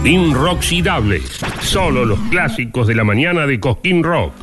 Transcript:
Inoxidable. Solo los clásicos de la mañana de Cosquín Rock.